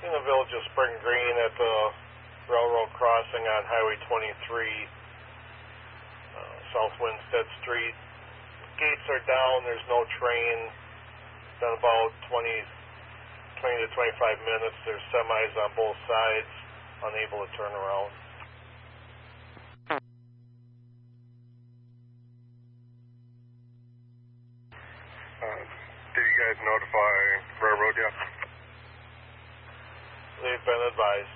in the village of Spring Green at the railroad crossing on Highway 23, South Winstead Street. Gates are down, there's no train. In about 20 to 25 minutes, there's semis on both sides, unable to turn around. Did you guys notify railroad yet? They've been advised.